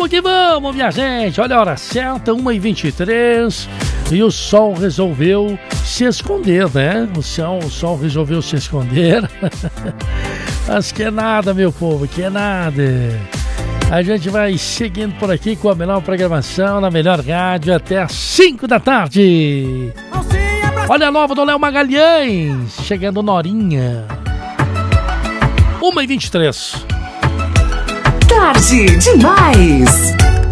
Vamos que vamos, minha gente. Olha a hora certa, 1h23. E o sol resolveu se esconder, né? O sol resolveu se esconder. Mas que é nada, meu povo, que é nada. A gente vai seguindo por aqui com a melhor programação, na melhor rádio, até às 5 da tarde. Olha a nova do Léo Magalhães, chegando Norinha. 1h23. Tarde demais.